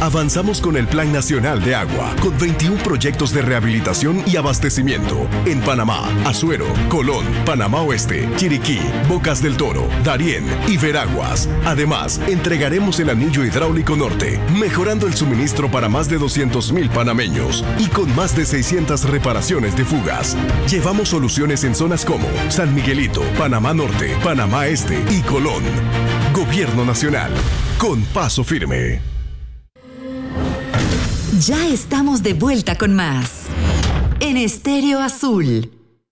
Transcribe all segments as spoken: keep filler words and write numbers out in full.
Avanzamos con el Plan Nacional de Agua, con veintiún proyectos de rehabilitación y abastecimiento en Panamá, Azuero, Colón, Panamá Oeste, Chiriquí, Bocas del Toro, Darién y Veraguas. Además, entregaremos el anillo hidráulico norte, mejorando el suministro para más de doscientos mil panameños y con más de seiscientas reparaciones de fugas. Llevamos soluciones en zonas como San Miguelito, Panamá Norte, Panamá Este y Colón. Gobierno Nacional, con paso firme. Ya estamos de vuelta con más en Estéreo Azul.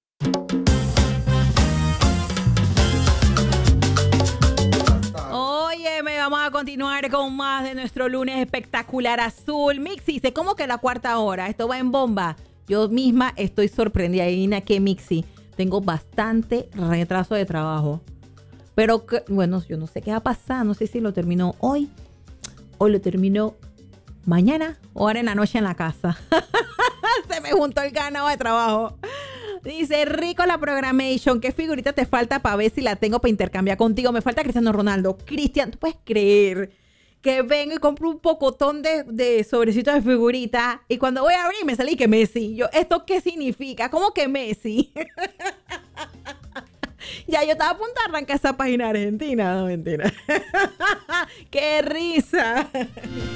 Oye, me vamos a continuar con más de nuestro lunes espectacular azul. Mixi, dice, ¿cómo que la cuarta hora? Esto va en bomba. Yo misma estoy sorprendida. Adivina qué, Mixi. Tengo bastante retraso de trabajo. Pero, que, bueno, yo no sé qué va a pasar. No sé si lo termino hoy o lo termino mañana o ahora en la noche en la casa. Se me juntó el ganado de trabajo. Dice, rico la programation. ¿Qué figurita te falta para ver si la tengo para intercambiar contigo? Me falta Cristiano Ronaldo. Cristian, ¿tú puedes creer que vengo y compro un pocotón de, de sobrecitos de figuritas y cuando voy a abrir me salí que Messi? Yo, ¿esto qué significa? ¿Cómo que Messi? Ya yo estaba a punto de arrancar esa página argentina. No, mentira. ¡Qué risa!